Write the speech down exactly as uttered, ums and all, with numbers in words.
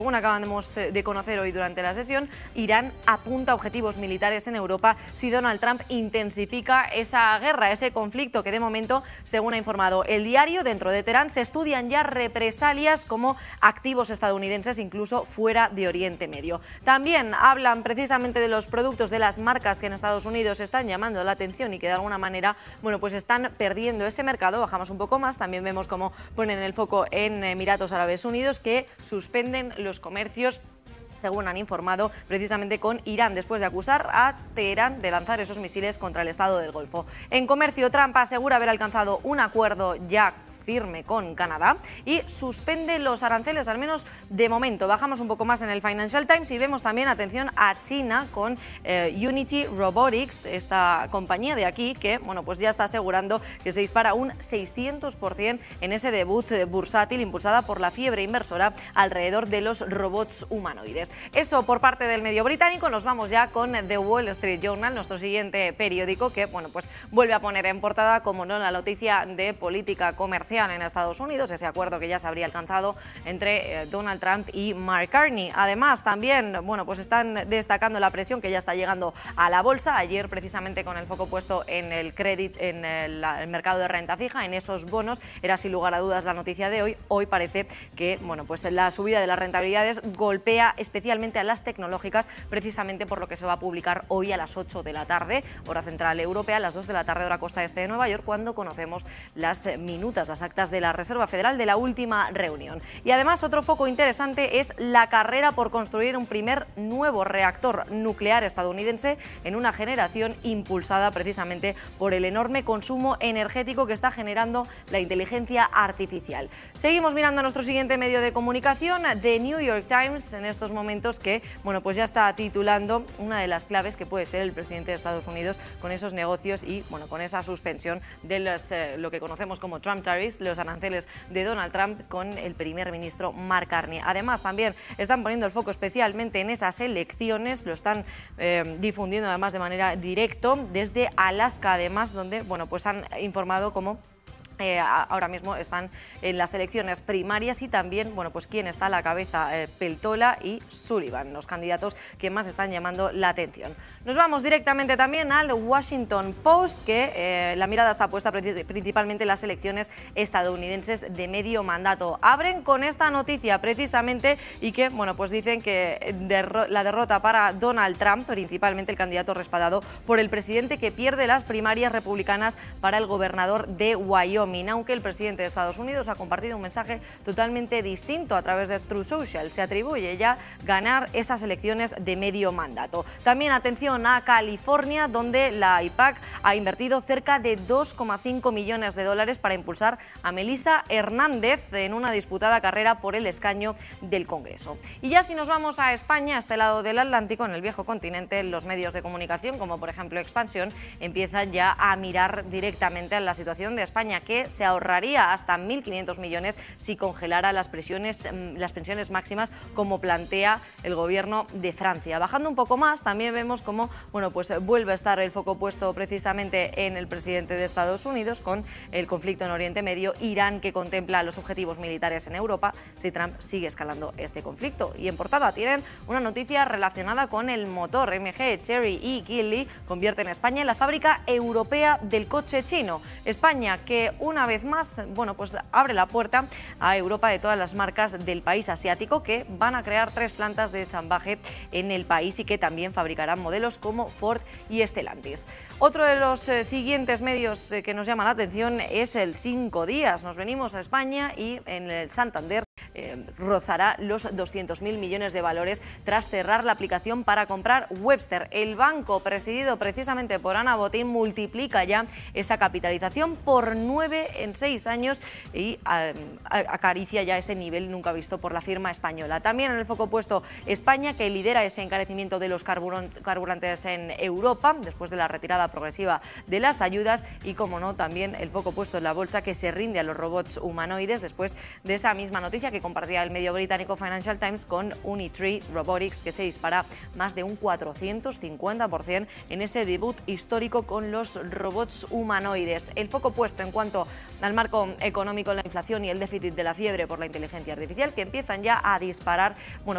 Según acabamos de conocer hoy durante la sesión, Irán apunta a objetivos militares en Europa si Donald Trump intensifica esa guerra, ese conflicto que de momento, según ha informado el diario, dentro de Teherán se estudian ya represalias como activos estadounidenses incluso fuera de Oriente Medio. También hablan precisamente de los productos de las marcas que en Estados Unidos están llamando la atención y que de alguna manera, bueno, pues están perdiendo ese mercado. Bajamos un poco más, también vemos cómo ponen el foco en Emiratos Árabes Unidos, que suspenden los comercios, según han informado, precisamente con Irán, después de acusar a Teherán de lanzar esos misiles contra el Estado del Golfo. En comercio, Trump asegura haber alcanzado un acuerdo ya firme con Canadá y suspende los aranceles, al menos de momento. Bajamos un poco más en el Financial Times y vemos también, atención, a China con eh, Unity Robotics, esta compañía de aquí que, bueno, pues ya está asegurando que se dispara un seiscientos por ciento en ese debut bursátil impulsada por la fiebre inversora alrededor de los robots humanoides. Eso por parte del medio británico. Nos vamos ya con The Wall Street Journal, nuestro siguiente periódico, que, bueno, pues vuelve a poner en portada, como no, la noticia de política comercial en Estados Unidos, ese acuerdo que ya se habría alcanzado entre eh, Donald Trump y Mark Carney. Además, también, bueno, pues están destacando la presión que ya está llegando a la bolsa. Ayer, precisamente, con el foco puesto en el crédito, en el, el mercado de renta fija, en esos bonos, era sin lugar a dudas la noticia de hoy. Hoy parece que, bueno, pues la subida de las rentabilidades golpea especialmente a las tecnológicas, precisamente por lo que se va a publicar hoy a las ocho de la tarde, hora central europea, a las dos de la tarde, hora costa este de Nueva York, cuando conocemos las minutas, las actas de la Reserva Federal de la última reunión. Y además, otro foco interesante es la carrera por construir un primer nuevo reactor nuclear estadounidense en una generación, impulsada precisamente por el enorme consumo energético que está generando la inteligencia artificial. Seguimos mirando a nuestro siguiente medio de comunicación, The New York Times, en estos momentos, que, bueno, pues ya está titulando una de las claves que puede ser el presidente de Estados Unidos con esos negocios y, bueno, con esa suspensión de los, eh, lo que conocemos como Trump Tariffs, los aranceles de Donald Trump, con el primer ministro Mark Carney. Además, también están poniendo el foco especialmente en esas elecciones, lo están eh, difundiendo además de manera directa desde Alaska, además, donde, bueno, pues han informado cómo Eh, ahora mismo están en las elecciones primarias y también, bueno, pues quién está a la cabeza, eh, Peltola y Sullivan, los candidatos que más están llamando la atención. Nos vamos directamente también al Washington Post, que eh, la mirada está puesta principalmente en las elecciones estadounidenses de medio mandato. Abren con esta noticia precisamente y que, bueno, pues dicen que derro la derrota para Donald Trump, principalmente el candidato respaldado por el presidente que pierde las primarias republicanas para el gobernador de Wyoming, aunque el presidente de Estados Unidos ha compartido un mensaje totalmente distinto a través de Truth Social. Se atribuye ya ganar esas elecciones de medio mandato. También atención a California, donde la I P A C ha invertido cerca de dos coma cinco millones de dólares para impulsar a Melissa Hernández en una disputada carrera por el escaño del Congreso. Y ya si nos vamos a España, a este lado del Atlántico, en el viejo continente, los medios de comunicación, como por ejemplo Expansión, empiezan ya a mirar directamente a la situación de España, que se ahorraría hasta mil quinientos millones si congelara las pensiones, las pensiones máximas, como plantea el gobierno de Francia. Bajando un poco más, también vemos cómo, bueno, pues vuelve a estar el foco puesto precisamente en el presidente de Estados Unidos con el conflicto en Oriente Medio, Irán, que contempla los objetivos militares en Europa si Trump sigue escalando este conflicto. Y en portada tienen una noticia relacionada con el motor. M G, Chery y Geely convierten a España en la fábrica europea del coche chino. España, que una vez más, bueno, pues abre la puerta a Europa de todas las marcas del país asiático, que van a crear tres plantas de ensamblaje en el país y que también fabricarán modelos como Ford y Stellantis. Otro de los eh, siguientes medios eh, que nos llama la atención es el Cinco Días. Nos venimos a España y en el Santander Eh, rozará los doscientos mil millones de valores tras cerrar la aplicación para comprar Webster. El banco, presidido precisamente por Ana Botín, multiplica ya esa capitalización por nueve en seis años y eh, acaricia ya ese nivel nunca visto por la firma española. También en el foco puesto España, que lidera ese encarecimiento de los carburantes en Europa después de la retirada progresiva de las ayudas y, como no, también el foco puesto en la bolsa, que se rinde a los robots humanoides después de esa misma noticia que compartía el medio británico Financial Times con Unitree Robotics, que se dispara más de un cuatrocientos cincuenta por ciento en ese debut histórico con los robots humanoides. El foco puesto en cuanto al marco económico, la inflación y el déficit de la fiebre por la inteligencia artificial, que empiezan ya a disparar, bueno,